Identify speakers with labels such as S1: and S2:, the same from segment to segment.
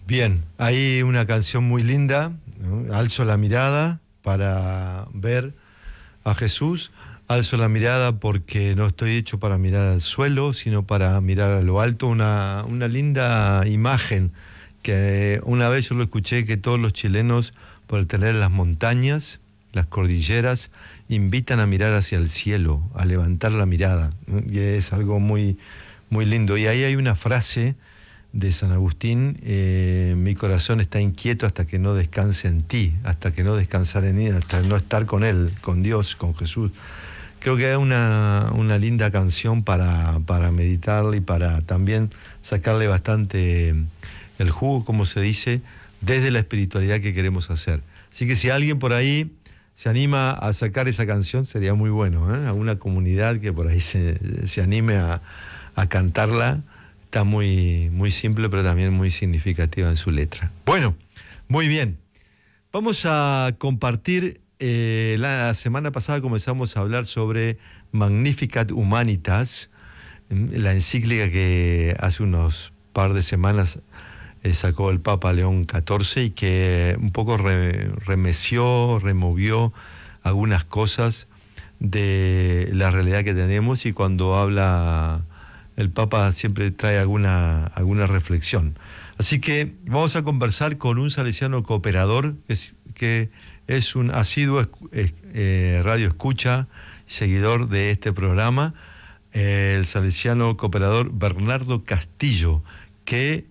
S1: Bien, hay una canción muy linda, ¿no? Alzo la mirada para ver a Jesús. Alzo la mirada porque no estoy hecho para mirar al suelo, sino para mirar a lo alto. Una linda imagen que una vez yo lo escuché, que todos los chilenos, por tener las montañas, las cordilleras, invitan a mirar hacia el cielo, a levantar la mirada, ¿no? Y es algo muy, muy lindo. Y ahí hay una frase de San Agustín: mi corazón está inquieto hasta que no descanse en ti, hasta que no descansar en él, hasta no estar con él, con Dios, con Jesús. Creo que es una linda canción para meditarla y para también sacarle bastante el jugo, como se dice, desde la espiritualidad que queremos hacer. Así que si alguien por ahí se anima a sacar esa canción, sería muy bueno, ¿eh? Alguna comunidad que por ahí se anime a cantarla. Está muy, muy simple, pero también muy significativa en su letra. Bueno, muy bien. Vamos a compartir. La semana pasada comenzamos a hablar sobre Magnificat Humanitas, la encíclica que hace unos par de semanas sacó el Papa León XIV y que un poco removió algunas cosas de la realidad que tenemos, y cuando habla el Papa siempre trae alguna reflexión. Así que vamos a conversar con un salesiano cooperador que es un asiduo radio escucha, seguidor de este programa, el salesiano cooperador Bernardo Castillo, que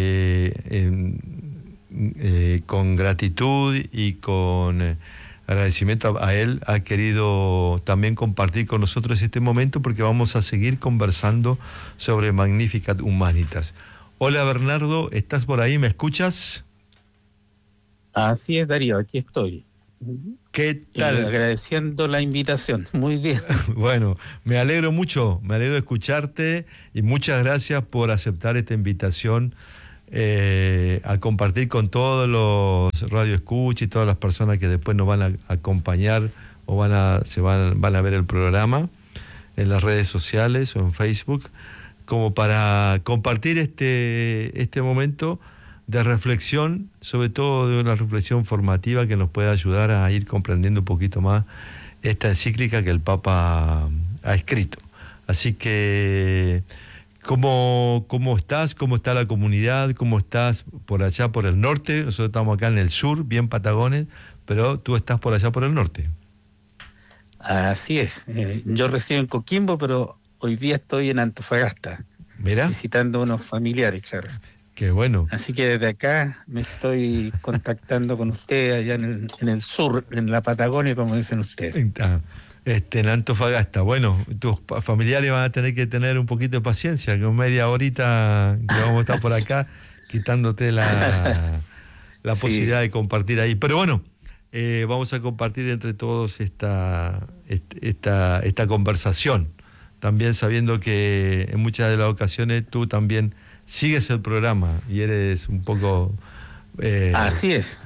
S1: con gratitud y con agradecimiento a él ha querido también compartir con nosotros este momento, porque vamos a seguir conversando sobre Magnificat Humanitas. Hola Bernardo, ¿estás por ahí? ¿Me escuchas?
S2: Así es, Darío, aquí estoy.
S1: ¿Qué tal?
S2: Agradeciendo la invitación, muy bien.
S1: Bueno, me alegro mucho, me alegro de escucharte y muchas gracias por aceptar esta invitación a compartir con todos los radioescuchas y todas las personas que después nos van a acompañar o van a ver el programa en las redes sociales o en Facebook, como para compartir este momento de reflexión, sobre todo de una reflexión formativa que nos pueda ayudar a ir comprendiendo un poquito más esta encíclica que el Papa ha escrito. Así que, ¿cómo estás? ¿Cómo está la comunidad? ¿Cómo estás por allá por el norte? Nosotros estamos acá en el sur, bien Patagones, pero tú estás por allá por el norte.
S2: Así es. Yo resido en Coquimbo, pero hoy día estoy en Antofagasta.
S1: ¿Mira?
S2: Visitando unos familiares, claro.
S1: Qué bueno.
S2: Así que desde acá me estoy contactando con usted allá en el sur, en la Patagonia, como dicen ustedes.
S1: En Antofagasta. Bueno, tus familiares van a tener que tener un poquito de paciencia, con media horita que vamos a estar por acá, quitándote la sí, posibilidad de compartir ahí. Pero bueno, vamos a compartir entre todos esta conversación, también sabiendo que en muchas de las ocasiones tú también sigues el programa y eres un poco...
S2: así es.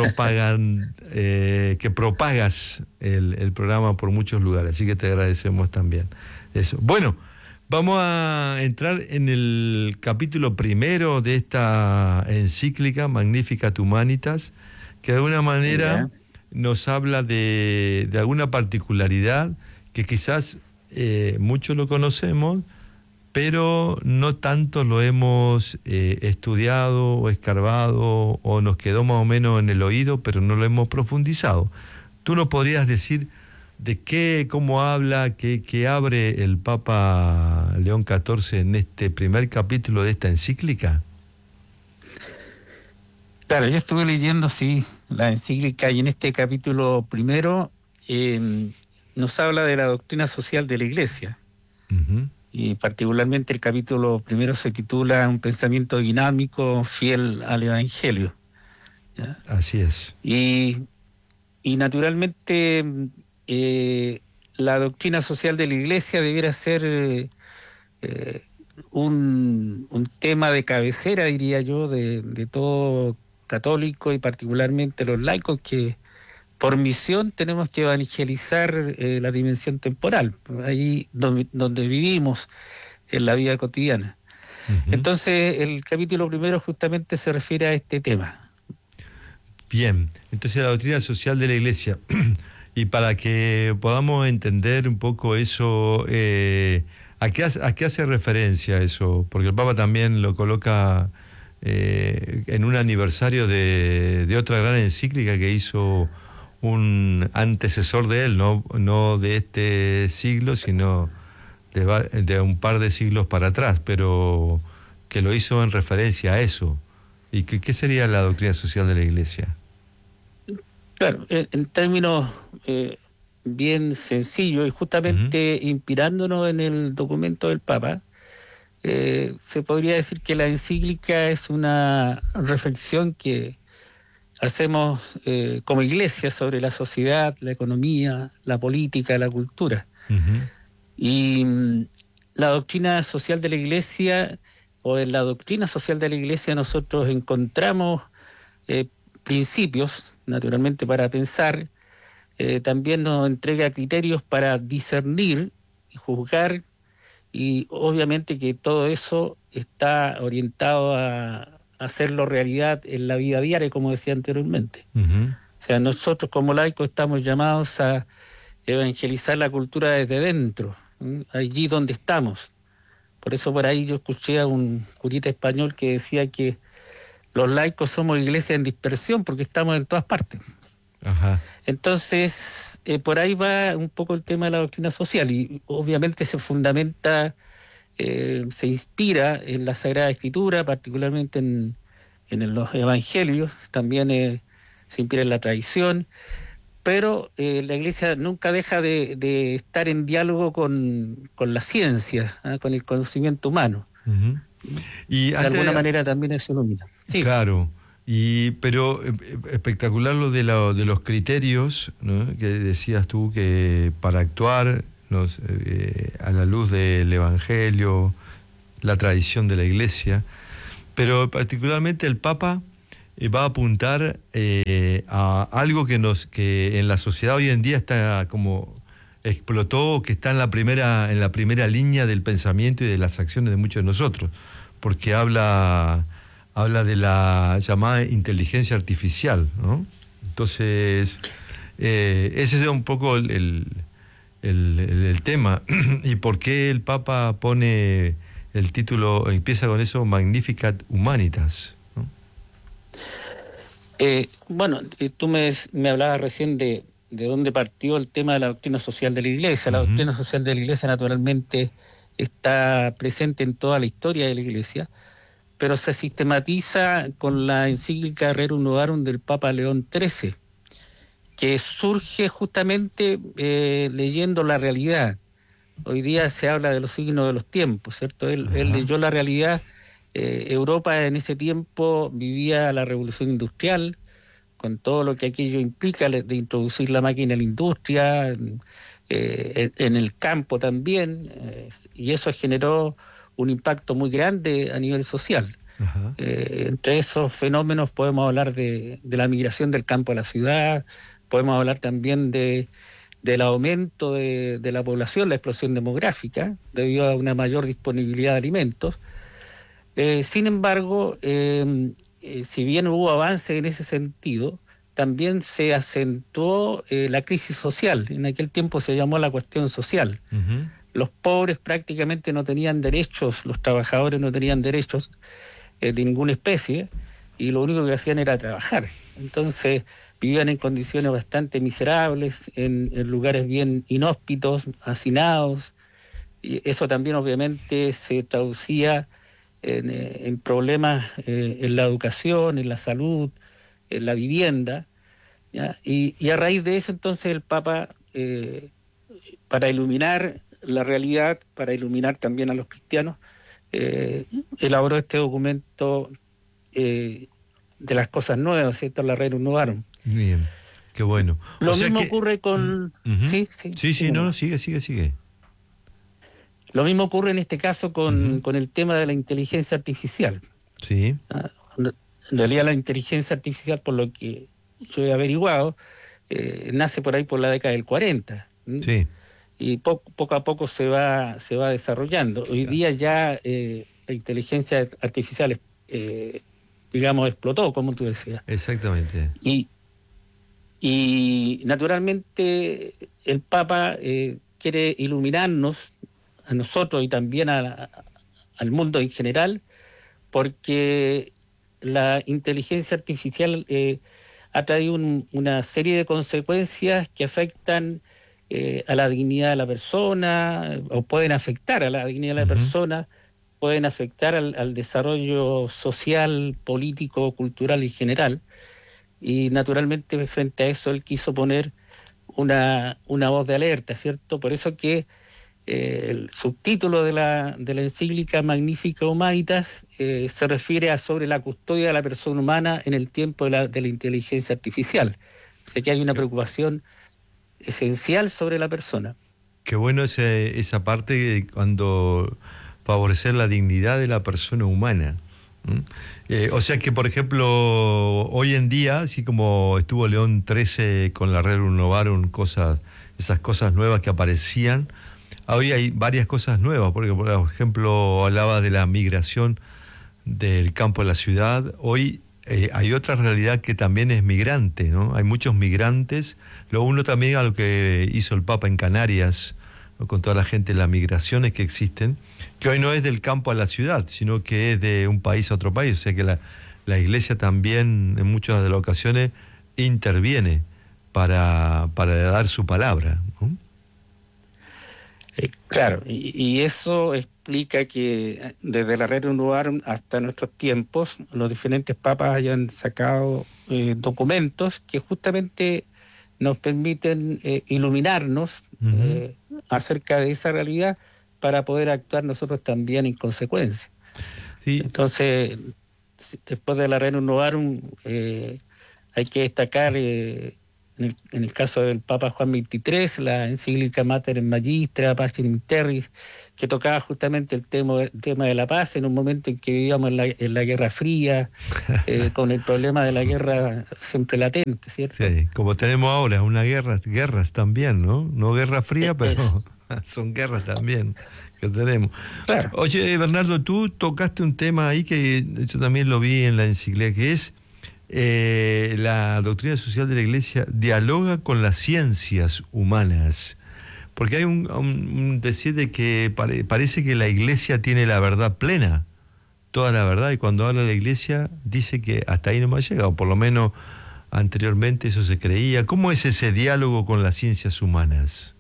S1: Que propagas el programa por muchos lugares, así que te agradecemos también eso. Bueno, vamos a entrar en el capítulo primero de esta encíclica Magnificat Humanitas, que de alguna manera nos habla de alguna particularidad que quizás muchos lo conocemos, pero no tanto lo hemos estudiado o escarbado, o nos quedó más o menos en el oído, pero no lo hemos profundizado. ¿Tú nos podrías decir de cómo habla, qué abre el Papa León XIV en este primer capítulo de esta encíclica?
S2: Claro, yo estuve leyendo, sí, la encíclica, y en este capítulo primero nos habla de la doctrina social de la Iglesia. Uh-huh. Y particularmente el capítulo primero se titula Un pensamiento dinámico, fiel al Evangelio. ¿Ya?
S1: Así es.
S2: Y naturalmente la doctrina social de la Iglesia debiera ser un tema de cabecera, diría yo, de todo católico, y particularmente los laicos, que por misión tenemos que evangelizar la dimensión temporal, ahí donde vivimos en la vida cotidiana. Entonces, el capítulo primero justamente se refiere a este tema.
S1: Bien, entonces la doctrina social de la Iglesia. Y para que podamos entender un poco eso, ¿a qué hace referencia eso? Porque el Papa también lo coloca en un aniversario de otra gran encíclica que hizo un antecesor de él, no de este siglo, sino de un par de siglos para atrás, pero que lo hizo en referencia a eso. ¿Y qué sería la doctrina social de la Iglesia?
S2: Claro, en términos bien sencillos y justamente inspirándonos en el documento del Papa, se podría decir que la encíclica es una reflexión que hacemos como Iglesia sobre la sociedad, la economía, la política, la cultura. Y la doctrina social de la Iglesia, o en la doctrina social de la Iglesia nosotros encontramos principios, naturalmente, para pensar. También nos entrega criterios para discernir y juzgar, y obviamente que todo eso está orientado a hacerlo realidad en la vida diaria, como decía anteriormente. O sea, nosotros como laicos estamos llamados a evangelizar la cultura desde dentro, allí donde estamos. Por eso por ahí yo escuché a un curita español que decía que los laicos somos iglesia en dispersión porque estamos en todas partes.
S1: Ajá.
S2: Entonces, por ahí va un poco el tema de la doctrina social, y obviamente se fundamenta, se inspira en la Sagrada Escritura, particularmente en los Evangelios, también se inspira en la tradición, pero la Iglesia nunca deja de estar en diálogo con la ciencia, con el conocimiento humano.
S1: Y
S2: de alguna manera también eso ilumina. Sí.
S1: Claro. Pero espectacular lo de los criterios, ¿no? Que decías tú que para actuar a la luz del Evangelio, la tradición de la Iglesia, pero particularmente el Papa va a apuntar a algo que en la sociedad hoy en día está como explotó, que está en la primera línea del pensamiento y de las acciones de muchos de nosotros, porque habla de la llamada inteligencia artificial, ¿no? Entonces, ese es un poco el tema. ¿Y por qué el Papa pone el título, empieza con eso, Magnificat Humanitas, ¿no?
S2: Bueno, tú me hablabas recién de dónde partió el tema de la doctrina social de la Iglesia. La doctrina social de la Iglesia naturalmente está presente en toda la historia de la Iglesia, pero se sistematiza con la encíclica Rerum Novarum del Papa León XIII, que surge justamente leyendo la realidad. Hoy día se habla de los signos de los tiempos, ¿cierto? Él leyó la realidad. Europa en ese tiempo vivía la revolución industrial, con todo lo que aquello implica de introducir la máquina en la industria, en el campo también, y eso generó un impacto muy grande a nivel social. Entre esos fenómenos podemos hablar de la migración del campo a la ciudad, podemos hablar también del aumento de la población, la explosión demográfica, debido a una mayor disponibilidad de alimentos. Sin embargo, si bien hubo avance en ese sentido, también se acentuó la crisis social. En aquel tiempo se llamó la cuestión social. Los pobres prácticamente no tenían derechos, los trabajadores no tenían derechos de ninguna especie, y lo único que hacían era trabajar. Entonces vivían en condiciones bastante miserables, en lugares bien inhóspitos, hacinados, y eso también obviamente se traducía en problemas en la educación, en la salud, en la vivienda, ¿ya? Y a raíz de eso entonces el Papa, para iluminar la realidad, para iluminar también a los cristianos, elaboró este documento de las cosas nuevas, ¿cierto? La Rerum Novarum.
S1: Bien, qué bueno.
S2: Lo mismo ocurre con... Sí,
S1: Sigue.
S2: Lo mismo ocurre en este caso con el tema de la inteligencia artificial.
S1: Sí.
S2: En realidad la inteligencia artificial, por lo que yo he averiguado, nace por ahí por la década del 40.
S1: Sí.
S2: Y poco a poco se va desarrollando. Hoy día ya la inteligencia artificial, digamos, explotó, como tú decías.
S1: Exactamente.
S2: Y naturalmente el Papa quiere iluminarnos a nosotros y también al mundo en general, porque la inteligencia artificial ha traído una serie de consecuencias que afectan a la dignidad de la persona, o pueden afectar a la dignidad de la persona, pueden afectar al desarrollo social, político, cultural en general. Y naturalmente frente a eso él quiso poner una voz de alerta, ¿cierto? Por eso que el subtítulo de la encíclica Magnificat Humanitas se refiere a sobre la custodia de la persona humana en el tiempo de la inteligencia artificial. O sea que hay una preocupación esencial sobre la persona.
S1: Qué bueno esa parte de cuando favorecer la dignidad de la persona humana. O sea que, por ejemplo, hoy en día, así como estuvo León XIII con la Rerum Novarum, esas cosas nuevas que aparecían, hoy hay varias cosas nuevas, porque por ejemplo hablaba de la migración del campo a la ciudad. Hoy hay otra realidad que también es migrante, ¿no? Hay muchos migrantes. Lo uno también a lo que hizo el Papa en Canarias, ¿no? Con toda la gente, las migraciones que existen, que hoy no es del campo a la ciudad, sino que es de un país a otro país. O sea que la Iglesia también en muchas de las ocasiones interviene para dar su palabra, ¿no?
S2: Claro, y eso explica que desde la Rerum Novarum hasta nuestros tiempos los diferentes papas hayan sacado documentos que justamente nos permiten iluminarnos acerca de esa realidad para poder actuar nosotros también en consecuencia. Sí. Entonces, después de la Rerum Novarum hay que destacar en el caso del Papa Juan XXIII, la encíclica Mater Magistra, Pacem in Terris, que tocaba justamente el tema de la paz en un momento en que vivíamos en la Guerra Fría, con el problema de la guerra siempre latente, ¿cierto?
S1: Sí, como tenemos ahora, guerras también, ¿no? No guerra fría, pero son guerras también que tenemos.
S2: Claro.
S1: Oye, Bernardo, tú tocaste un tema ahí que yo también lo vi en la encíclica, que es la doctrina social de la Iglesia dialoga con las ciencias humanas, porque hay un decir de que parece que la Iglesia tiene la verdad plena, toda la verdad, y cuando habla la Iglesia dice que hasta ahí no me ha llegado, por lo menos anteriormente eso se creía. ¿Cómo es ese diálogo con las ciencias humanas?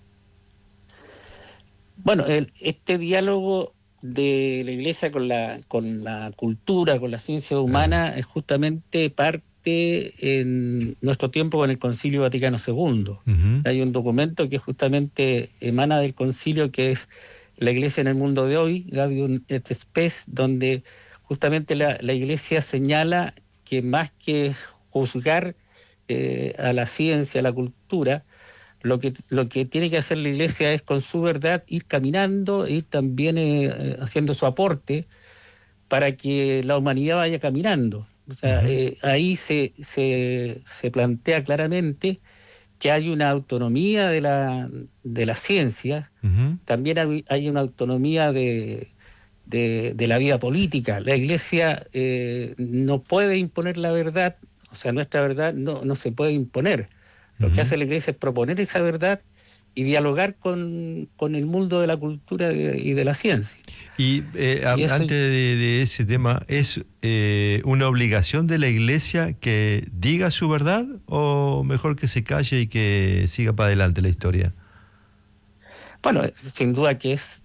S2: Bueno, este diálogo de la Iglesia con la cultura, con la ciencia humana, es justamente parte en nuestro tiempo con el Concilio Vaticano II. Hay un documento que justamente emana del concilio, que es La Iglesia en el mundo de hoy, Gaudium et Spes, donde justamente la Iglesia señala que más que juzgar a la ciencia, a la cultura, lo que tiene que hacer la Iglesia es con su verdad ir caminando, ir también haciendo su aporte para que la humanidad vaya caminando. O sea, ahí se plantea claramente que hay una autonomía de la ciencia, también hay una autonomía de la vida política. La Iglesia no puede imponer la verdad, o sea, nuestra verdad no se puede imponer. Lo que hace la Iglesia es proponer esa verdad y dialogar con el mundo de la cultura y de la ciencia.
S1: Y antes de ese tema, ¿es una obligación de la Iglesia que diga su verdad o mejor que se calle y que siga para adelante la historia?
S2: Bueno, sin duda que es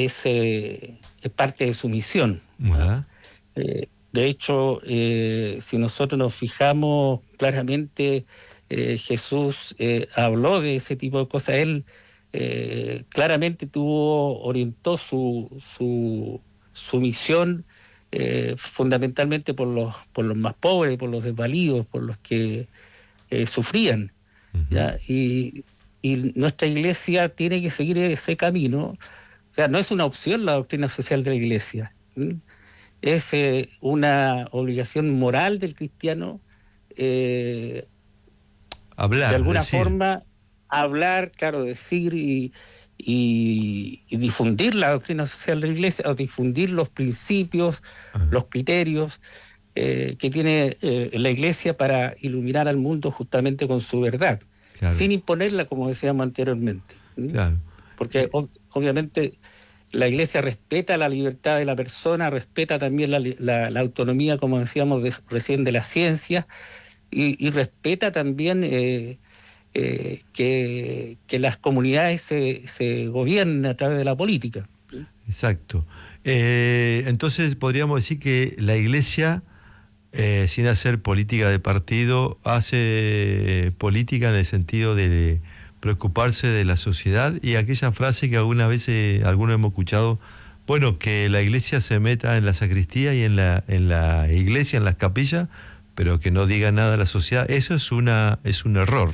S2: parte de su misión, ¿no? De hecho, si nosotros nos fijamos claramente, Jesús habló de ese tipo de cosas. Él claramente orientó su misión fundamentalmente por los más pobres, por los desvalidos, por los que sufrían, ¿ya? Y nuestra Iglesia tiene que seguir ese camino. O sea, no es una opción la doctrina social de la Iglesia, es una obligación moral del cristiano
S1: hablar,
S2: de alguna
S1: decir.
S2: forma hablar, claro, decir y difundir la doctrina social de la Iglesia, o difundir los principios, los criterios que tiene la Iglesia para iluminar al mundo justamente con su verdad, claro, sin imponerla, como decíamos anteriormente. Claro. Porque obviamente la Iglesia respeta la libertad de la persona, respeta también la autonomía, como decíamos recién, de la ciencia, y respeta también que las comunidades se gobiernen a través de la política.
S1: Exacto. Entonces podríamos decir que la Iglesia, sin hacer política de partido, hace política en el sentido de preocuparse de la sociedad, y aquella frase que algunas veces algunos hemos escuchado, bueno, que la Iglesia se meta en la sacristía y en la iglesia, en las capillas, pero que no diga nada a la sociedad. Eso es un error.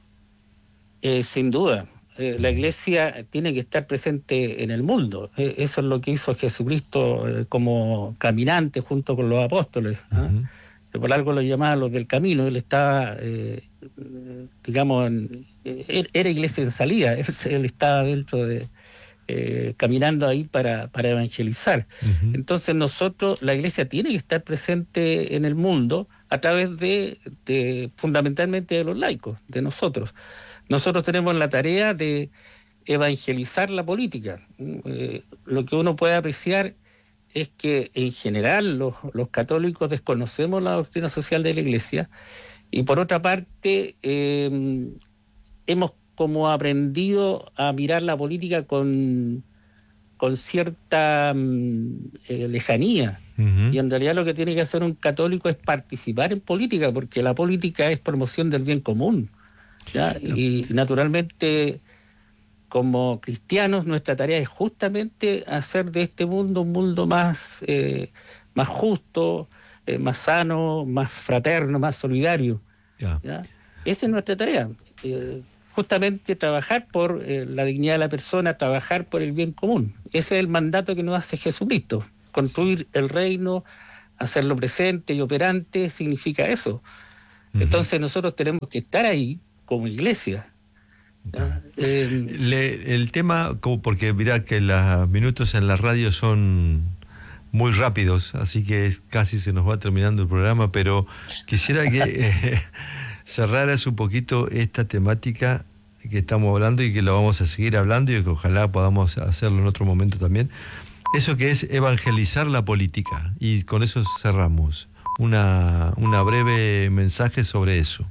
S2: Sin duda. La Iglesia tiene que estar presente en el mundo. Eso es lo que hizo Jesucristo como caminante junto con los apóstoles. Por algo lo llamaban los del camino. Él estaba, digamos, era iglesia en salida. Él estaba dentro de, caminando ahí para evangelizar. Entonces la Iglesia tiene que estar presente en el mundo a través de fundamentalmente de los laicos, de nosotros. Nosotros tenemos la tarea de evangelizar la política. Lo que uno puede apreciar es que en general los católicos desconocemos la doctrina social de la Iglesia, y por otra parte hemos como aprendido a mirar la política con cierta lejanía. Y en realidad lo que tiene que hacer un católico es participar en política, porque la política es promoción del bien común, ¿ya? Y naturalmente, como cristianos, nuestra tarea es justamente hacer de este mundo un mundo más justo, más sano, más fraterno, más solidario. ¿Ya? Esa es nuestra tarea. Justamente trabajar por la dignidad de la persona, trabajar por el bien común. Ese es el mandato que nos hace Jesucristo. Construir el reino, hacerlo presente y operante, significa eso. Entonces nosotros tenemos que estar ahí como iglesia.
S1: El tema, porque mirá que los minutos en la radio son muy rápidos, así que casi se nos va terminando el programa, pero quisiera que cerraras un poquito esta temática que estamos hablando y que lo vamos a seguir hablando, y que ojalá podamos hacerlo en otro momento también. Eso que es evangelizar la política, y con eso cerramos. Una breve mensaje sobre eso.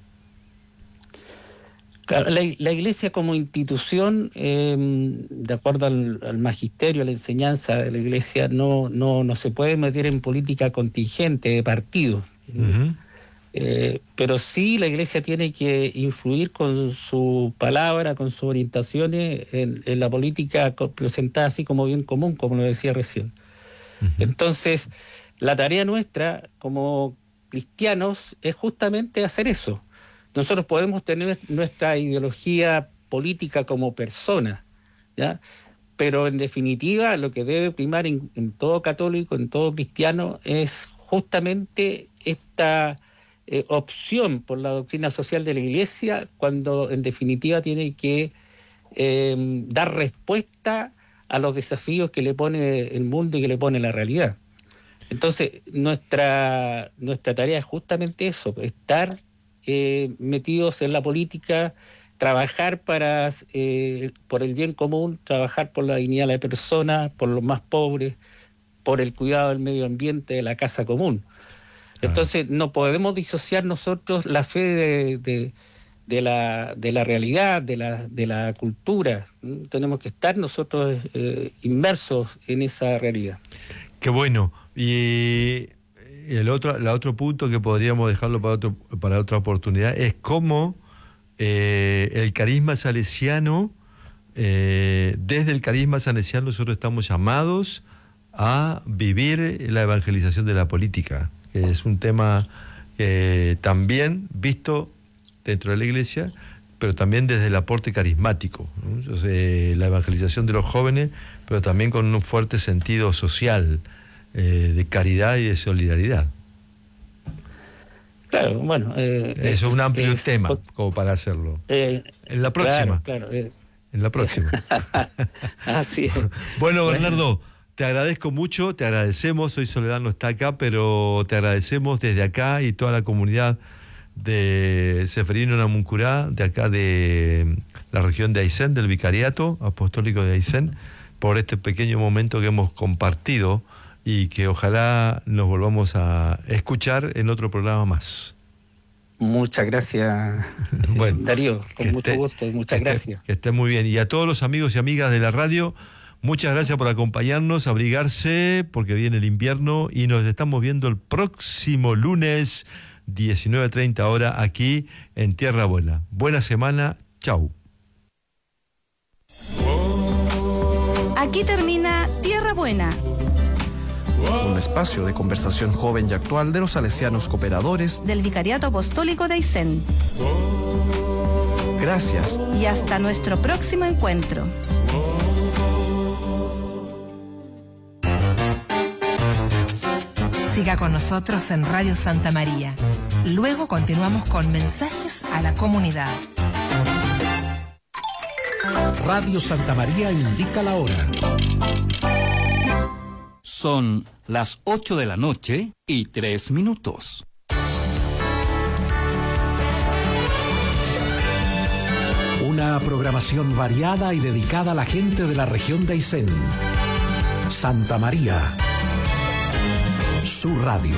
S2: Claro, la Iglesia como institución, de acuerdo al magisterio, a la enseñanza de la Iglesia, no se puede meter en política contingente de partido. Pero sí la Iglesia tiene que influir con su palabra, con sus orientaciones en la política presentada así como bien común, como lo decía recién. Entonces, la tarea nuestra como cristianos es justamente hacer eso. Nosotros podemos tener nuestra ideología política como persona, ¿ya? Pero en definitiva lo que debe primar en todo católico, en todo cristiano, es justamente esta opción por la doctrina social de la Iglesia, cuando en definitiva tiene que dar respuesta a los desafíos que le pone el mundo y que le pone la realidad. Entonces nuestra tarea es justamente eso, estar metidos en la política, trabajar por el bien común, trabajar por la dignidad de la persona, por los más pobres, por el cuidado del medio ambiente, de la casa común. Entonces no podemos disociar nosotros la fe de la realidad, de la cultura. Tenemos que estar nosotros inmersos en esa realidad.
S1: Qué bueno. Y el otro punto que podríamos dejarlo para otra oportunidad es cómo el carisma salesiano, desde el carisma salesiano nosotros estamos llamados a vivir la evangelización de la política, que es un tema también visto dentro de la Iglesia, pero también desde el aporte carismático, ¿no? Entonces, la evangelización de los jóvenes, pero también con un fuerte sentido social, de caridad y de solidaridad.
S2: Claro, bueno.
S1: Eso es un amplio tema como para hacerlo. En la próxima.
S2: Claro.
S1: en la próxima.
S2: Así es.
S1: Bueno, Bernardo, te agradezco mucho, te agradecemos, hoy Soledad no está acá, pero te agradecemos desde acá y toda la comunidad de Seferino Namuncurá, de acá de la región de Aysén, del Vicariato Apostólico de Aysén, por este pequeño momento que hemos compartido y que ojalá nos volvamos a escuchar en otro programa más.
S2: Muchas gracias, bueno, Darío, con mucho gusto, muchas gracias.
S1: Que esté muy bien. Y a todos los amigos y amigas de la radio, muchas gracias por acompañarnos, abrigarse, porque viene el invierno y nos estamos viendo el próximo lunes, 19:30 horas, aquí en Tierra Buena. Buena semana, chau.
S3: Aquí termina Tierra Buena.
S4: Un espacio de conversación joven y actual de los salesianos cooperadores
S3: del Vicariato Apostólico de Aysén.
S4: Gracias.
S3: Y hasta nuestro próximo encuentro.
S5: Siga con nosotros en Radio Santa María. Luego continuamos con mensajes a la comunidad.
S6: Radio Santa María indica la hora.
S7: Son las 8 de la noche y 3 minutos.
S6: Una programación variada y dedicada a la gente de la región de Aysén. Santa María. Su radio.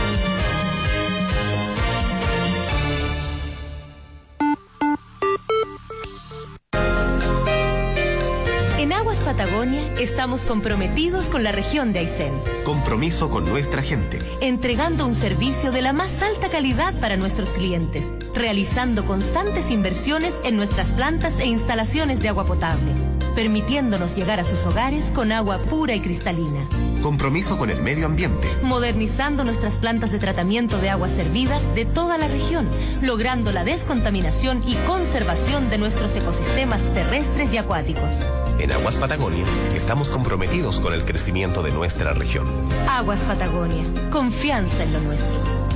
S8: En Aguas Patagonia estamos comprometidos con la región de Aysén.
S9: Compromiso con nuestra gente.
S8: Entregando un servicio de la más alta calidad para nuestros clientes, realizando constantes inversiones en nuestras plantas e instalaciones de agua potable, permitiéndonos llegar a sus hogares con agua pura y cristalina.
S9: Compromiso con el medio ambiente.
S8: Modernizando nuestras plantas de tratamiento de aguas servidas de toda la región, logrando la descontaminación y conservación de nuestros ecosistemas terrestres y acuáticos.
S9: En Aguas Patagonia estamos comprometidos con el crecimiento de nuestra región.
S8: Aguas Patagonia, confianza en lo nuestro.